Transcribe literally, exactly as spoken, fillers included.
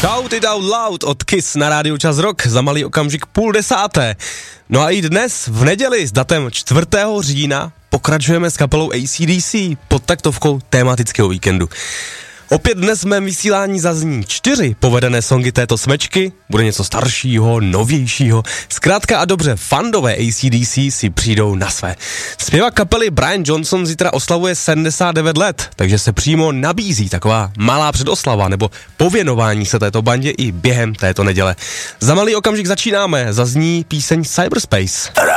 Shout it out loud od Kiss na rádiu Čas Rock, za malý okamžik půl desáté. No a i dnes v neděli s datem čtvrtého října pokračujeme s kapelou A C D C pod taktovkou tematického víkendu. Opět dnes v mém vysílání zazní čtyři povedené songy této smečky, bude něco staršího, novějšího, zkrátka a dobře, fandové A C D C si přijdou na své. Zpěvák kapely Brian Johnson zítra oslavuje sedmdesát devět let, takže se přímo nabízí taková malá předoslava nebo pověnování se této bandě i během této neděle. Za malý okamžik začínáme, zazní píseň Cyberspace.